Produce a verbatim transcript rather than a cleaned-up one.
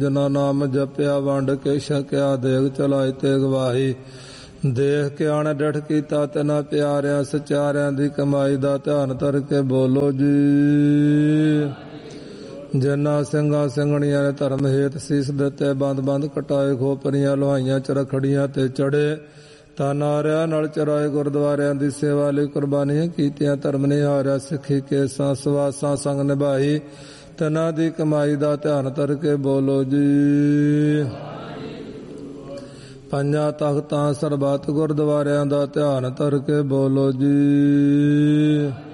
ਜਿਨਾ ਨਾਮ ਜਪਿਆ ਵੰਡ ਕੇ ਛਕਿਆ ਦੇਗ ਚਲਾਈ ਤੇ ਗਵਾਹੀ। ਦੇਖ ਕੇ ਆਣ ਡਿਠ ਕੀਤਾ ਤਿਨਾ ਪਿਆਰਿਆਂ ਸਚਾਰਿਆਂ ਦੀ ਕਮਾਈ ਦਾ ਧਿਆਨ ਧਰ ਕੇ ਬੋਲੋ ਜੀ। ਜਿਨ੍ਹਾਂ ਸਿੰਘਾਂ ਸਿੰਘਣੀਆਂ ਨੇ ਧਰਮ ਹੇਤ ਸੀਸ ਦਿੱਤੇ, ਬੰਦ ਬੰਦ ਕਟਾਏ, ਖੋਪਰੀਆਂ ਲੋਹਾਈਆਂ ਚਰਖੜੀਆਂ ਤੇ ਚੜੇ, ਤਾਨਾਰਿਆਂ ਨਾਲ ਚਰਾਏ, ਗੁਰਦੁਆਰਿਆਂ ਦੀ ਸੇਵਾ ਲਈ ਕੁਰਬਾਨੀਆਂ ਕੀਤੀਆਂ, ਧਰਮ ਨਿਹਾਰਿਆ, ਸਿੱਖੀ ਕੇਸਾਂ ਸਵਾਸਾਂ ਸੰਗ ਨਿਭਾਈ, ਤਿਨਾਂ ਦੀ ਕਮਾਈ ਦਾ ਧਿਆਨ ਧਰ ਕੇ ਬੋਲੋ ਜੀ। ਪੰਜਾਂ ਤਖਤਾਂ ਸਰਬੱਤ ਗੁਰਦੁਆਰਿਆਂ ਦਾ ਧਿਆਨ ਧਰ ਕੇ ਬੋਲੋ ਜੀ।